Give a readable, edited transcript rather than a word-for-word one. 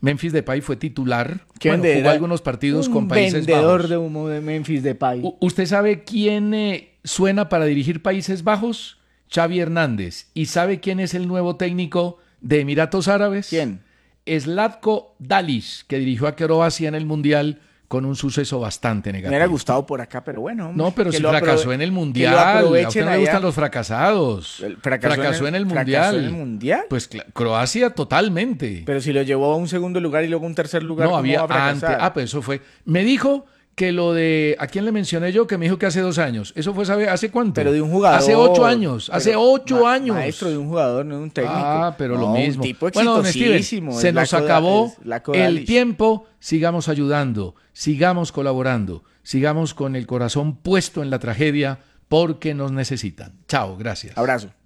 Memphis Depay fue titular. ¿Qué vendedor? Jugó algunos partidos con Países vendedor Bajos. de humo de Memphis Depay. ¿Usted sabe quién suena para dirigir Países Bajos? Xavi Hernández. ¿Y sabe quién es el nuevo técnico de Emiratos Árabes? ¿Quién? Zlatko Dalic, que dirigió a Croacia en el Mundial con un suceso bastante negativo. Me hubiera gustado por acá, pero bueno. No, pero que si lo fracasó en el Mundial. A usted no le gustan los fracasados. Fracasó en el Mundial. ¿Fracasó en el Mundial? Pues Croacia totalmente. Pero si lo llevó a un segundo lugar y luego un tercer lugar, No, ¿cómo había va a fracasar? antes. Pues eso fue. Me dijo que lo de. ¿A quién le mencioné yo? Que me dijo que hace 2 años. ¿Eso fue, sabe, hace cuánto? Pero de un jugador. Hace 8 años. Hace 8 años. Maestro de un jugador, no de un técnico. Pero no, lo mismo. Un tipo Bueno, don Steven, exitosísimo. se nos acabó el Dalic. tiempo. Sigamos ayudando, sigamos colaborando, sigamos con el corazón puesto en la tragedia porque nos necesitan. Chao, gracias. Abrazo.